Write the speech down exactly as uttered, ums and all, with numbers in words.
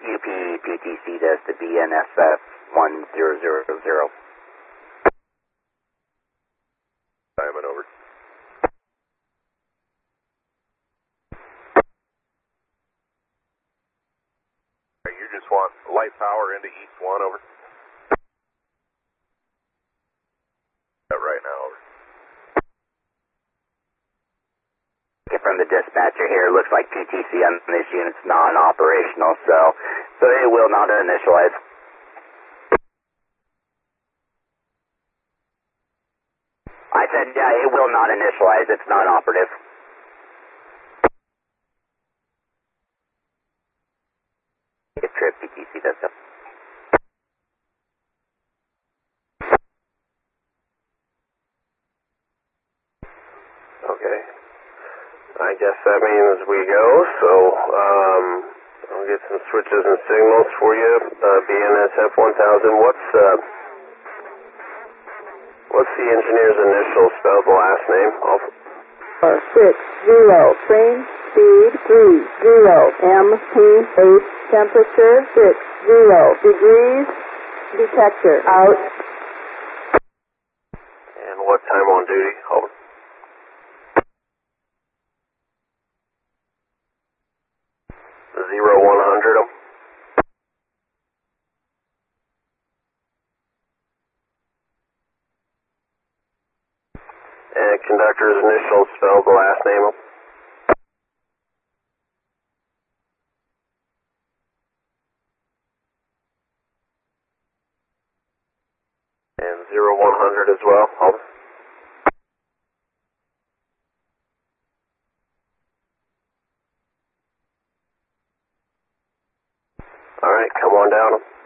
U P P T C does the B N S F one zero zero zero. Diamond over. You just want light power into East one, over. Right now, over. From the dispatcher here, looks like P T C on this unit's non-operational, so so it will not initialize. I said, yeah, it will not initialize. It's non-operative. If trip P T C does so. Okay. I guess that means we go, so um, I'll get some switches and signals for you. Uh, B N S F one thousand, what's, uh, what's the engineer's initial, spell the last name? I'll... Four, six, zero, train speed, three, zero, M P eight, temperature, six, zero, degrees, detector, out. And what time on duty? Over. Zero one hundred. And conductor's initials, spell the last name. And zero one hundred as well. Over. All right, come on down.